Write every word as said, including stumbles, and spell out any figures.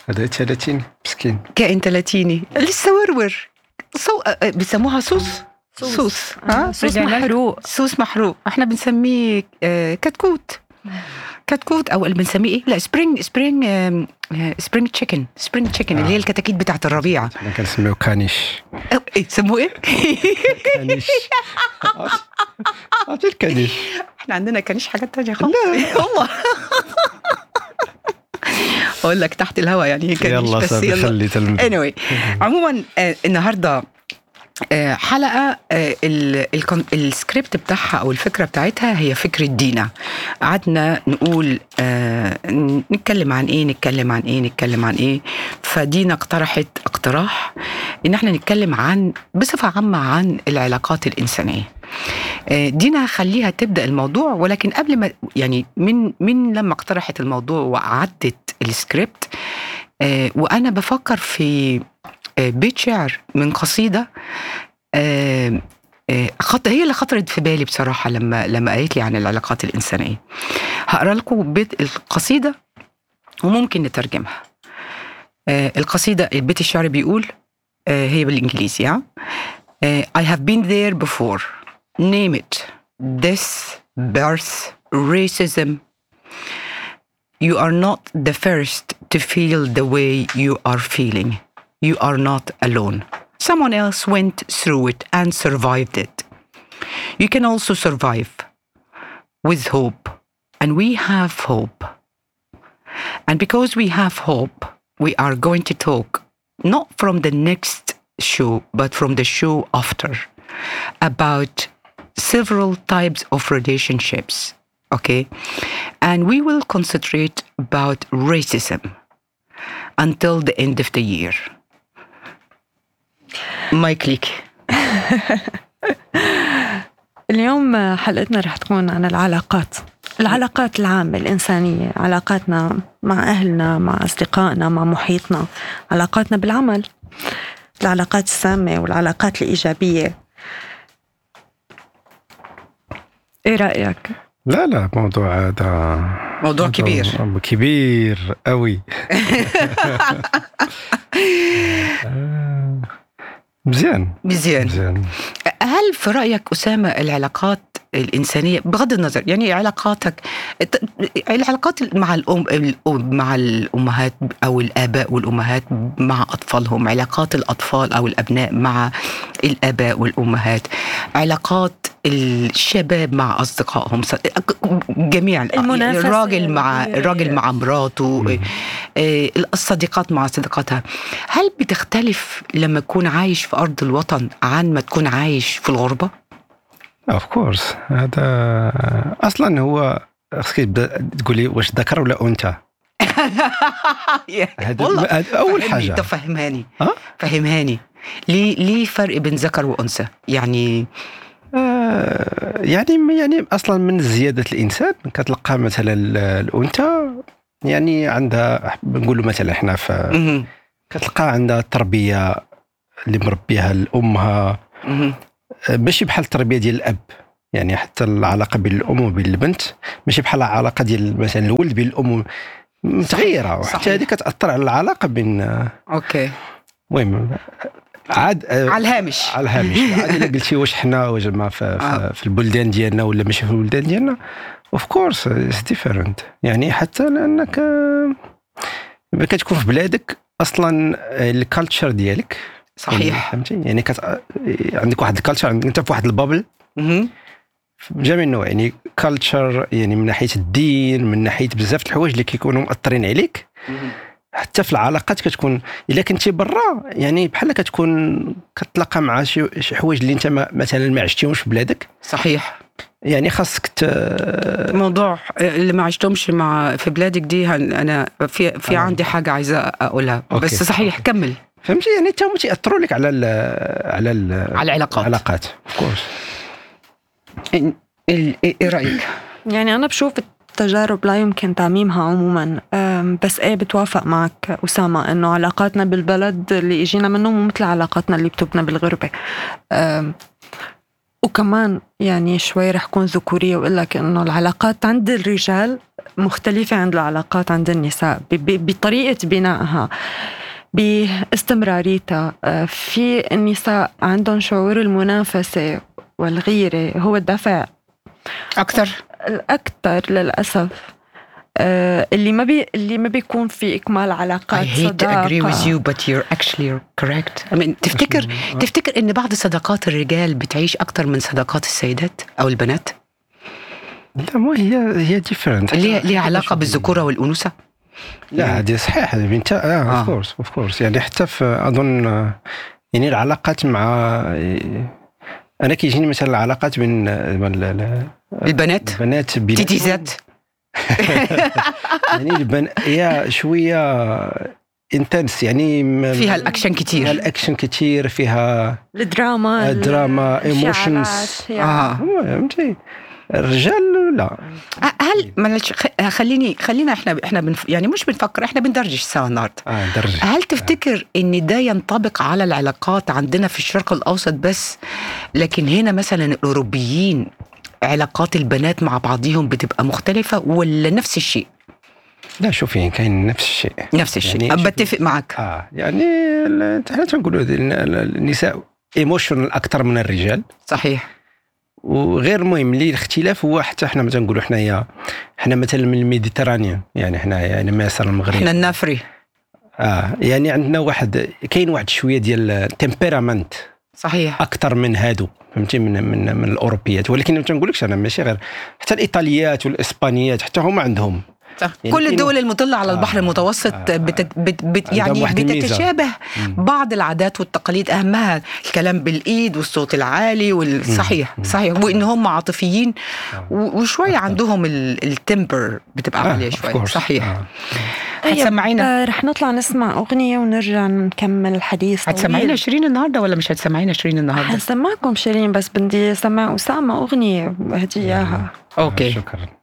هذا ثلاثين مسكين كائن ثلاثيني لسه ورور صو... بيسموها صوص صوص ها صوص محروق صوص محروق احنا بنسميه آه كتكوت كتكوت او اللي بنسميه ايه لا سبرينج سبرينج آه سبرينج تشيكن سبرينج تشيكن اللي هي الكتاكيت بتاعت الربيع. احنا كنسميوه كانيش. ايه سموه ايه كانيش عرفتي الكانيش؟ احنا عندنا كانيش حاجات تانية خالص والله. اقول لك تحت الهواء يعني هي كانيش بس يلا خلي anyway عموما آه النهارده آه حلقه آه السكريبت بتاعها او الفكره بتاعتها هي فكره دينا. قعدنا نقول آه نتكلم عن ايه نتكلم عن ايه نتكلم عن ايه فدينا اقترحت اقتراح ان احنا نتكلم عن بصفه عامه عن العلاقات الانسانيه. دينا خليها تبدأ الموضوع ولكن قبل ما يعني من من لما اقترحت الموضوع وعدت السكريبت آه وأنا بفكر في آه بيت شعر من قصيدة آه آه هي اللي خطرت في بالي بصراحة لما لما قالت لي عن العلاقات الإنسانية. هقرأ لكم بيت القصيدة وممكن نترجمها. آه القصيدة البيت الشعر بيقول آه هي بالإنجليزي آه I have been there before. Name it. Death, birth, racism. You are not the first to feel the way you are feeling. You are not alone. Someone else went through it and survived it. You can also survive with hope. And we have hope. And because we have hope, we are going to talk not from the next show, but from the show after about several types of relationships, okay? And we will concentrate about racism until the end of the year. مايك ليك. اليوم حلقتنا رح تكون عن العلاقات العلاقات العامة الإنسانية، علاقاتنا مع أهلنا، مع أصدقائنا، مع محيطنا، علاقاتنا بالعمل، العلاقات السامة والعلاقات الإيجابية. ايه رأيك؟ لا لا موضوع هذا موضوع كبير كبير قوي. مزيان مزيان مزيان. هل في رأيك أسامة العلاقات الإنسانية بغض النظر يعني علاقاتك العلاقات مع الأم مع الأمهات أو الآباء والأمهات مع أطفالهم، علاقات الأطفال أو الأبناء مع الآباء والأمهات، علاقات الشباب مع أصدقائهم، جميعا الراجل مع الراجل مع مراته، الصديقات مع صديقاتها. هل بتختلف لما تكون عايش في أرض الوطن عن ما تكون عايش في الغربة؟ of course. هذا أصلا هو تقولي واش ذكر ولا أنثى؟ والله أول حاجة تفهماني فهمهاني ليه ليه فرق بين ذكر وأنثى يعني؟ آه يعني يعني أصلا من زيادة الإنسان كتلقى مثلا الأنثى يعني عندها بنقولوا مثلا إحنا في كتلقى عندها التربية اللي مربيها الأمها ماشي بحال التربية ديال الأب. يعني حتى العلاقة بين الأم وبين البنت ماشي بحال العلاقة ديال مثلا الولد بين الأم متغيرة، وحتى هذه كتأثر على العلاقة بين أوكي المهم عاد على الهامش على الهامش. عاد إلا قلتي واش حنا واش ما في, آه. في البلدان ديالنا ولا ماشي في البلدان ديالنا of course it's different. يعني حتى لأنك كتكون في بلادك أصلا الكالتشر ديالك صحيح فهمتي يعني كت... عندك واحد الكالتشر، انت في واحد البابل جميع النوع يعني كالتشر يعني من ناحيه الدين من ناحيه بزاف الحوايج اللي كيكونوا مؤثرين عليك. حتى في العلاقات كتكون الا كنتي برا يعني بحال كتكون كتلاقى مع شي شي حوايج اللي انت ما مثلا ما عشتيهمش في بلادك. صحيح يعني خاصك ت... موضوع اللي ما عشتهمش مع في بلادك دي انا في في آه. عندي حاجه عايزه اقولها أوكي. بس صحيح كمل. فهمتي يعني انت متي ياثروا لك على ال على ال على العلاقات العلاقات كورس. ايه رايك؟ يعني انا بشوف التجارب لا يمكن تعميمها عموما، بس ايه بتوافق معك أسامة انه علاقاتنا بالبلد اللي اجينا منه مو مثل علاقاتنا اللي بتبنى بالغربه. وكمان يعني شوي رح كون ذكورية وإقول لك إنه العلاقات عند الرجال مختلفة عند العلاقات عند النساء بطريقة بنائها، باستمراريتها. في النساء عندهم شعور المنافسة والغيرة هو الدافع أكثر الأكثر للأسف، اللي ما بي اللي ما بيكون في إكمال علاقات I hate صداقة. to agree with you but you're actually correct. I mean, تفتكر تفتكر إن بعض صداقات الرجال بتعيش أكثر من صداقات السيدات أو البنات؟ لا مو هي هي different. ليه ليه علاقة بالذكورة والأنوثة؟ لا هذه صحيح هذه بنت اه اوف كورس اوف كورس يعني حتى في اظن يعني العلاقات مع انا كيجيني مثلا العلاقات بين البنات البنات تيتيزات يعني البن هي شويه انتنس يعني فيها الاكشن كتير فيها الاكشن كتير فيها الدراما الدراما ايموشنز اه فهمتي. الرجال لا. هل معلش خليني خلينا احنا احنا بنف... يعني مش بنفكر، احنا بندرجش سوا النهارده. آه درج. هل تفتكر آه. ان ده ينطبق على العلاقات عندنا في الشرق الاوسط بس، لكن هنا مثلا الاوروبيين علاقات البنات مع بعضهم بتبقى مختلفه ولا نفس الشيء؟ لا شوفي كاين نفس الشيء نفس الشيء يعني بتفق معك. اه يعني احنا تنقولوا النساء ايموشنال اكثر من الرجال. صحيح. وغير مهم لي الاختلاف هو حتى احنا مثلا نقولوا حنايا احنا مثلا من الميديترانيا يعني احنا يعني مصر المغرب احنا النافري اه يعني عندنا واحد كاين واحد شويه ديال التمبيرامنت صحيح اكثر من هادو فهمتي من من من الاوروبيات. ولكن ما تنقولكش انا ماشي غير حتى الايطاليات والاسبانيات حتى هما عندهم يعني كل الدول المطلة على البحر آه المتوسط آه بت بت بت يعني بتتشابه بعض العادات والتقاليد، أهمها الكلام بالإيد والصوت العالي والصحيح صحيح وإن هم عاطفيين آه وشوية عندهم التمبر بتبقى آه عالية شوية. صحيح. آه. هتسمعينا؟ رح نطلع نسمع أغنية ونرجع نكمل الحديث. هتسمعينا شيرين النهاردة ولا مش هتسمعينا شيرين النهاردة؟ هسمعكم شيرين بس بدي أسمع أسامة أغنية هدي إياها. أوكي شكرا.